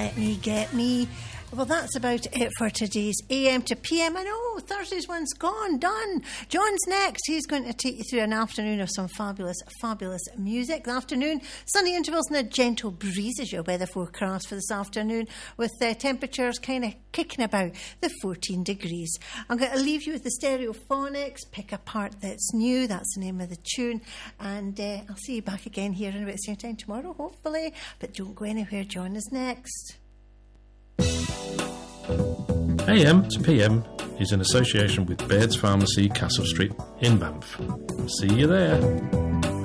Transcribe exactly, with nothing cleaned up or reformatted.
Let Me Get Me. Well, that's about it for today's A M to P M. I know, Thursday's one's gone, done. John's next. He's going to take you through an afternoon of some fabulous, fabulous music. The afternoon, sunny intervals and a gentle breeze is your weather forecast for this afternoon, with uh, temperatures kind of kicking about the fourteen degrees. I'm going to leave you with the Stereophonics, Pick a Part That's New. That's the name of the tune. And uh, I'll see you back again here in about the same time tomorrow, hopefully. But don't go anywhere. John is next. A M to P M is in association with Baird's Pharmacy, Castle Street in Banff. See you there.